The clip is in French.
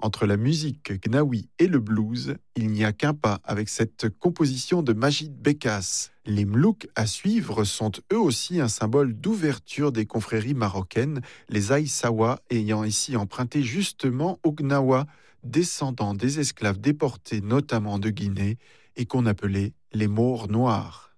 Entre la musique gnawi et le blues, il n'y a qu'un pas avec cette composition de Majid Bekas. Les mlouks à suivre sont eux aussi un symbole d'ouverture des confréries marocaines, les Aïssawa ayant ici emprunté justement aux Gnawa, descendants des esclaves déportés notamment de Guinée et qu'on appelait les Maures noirs.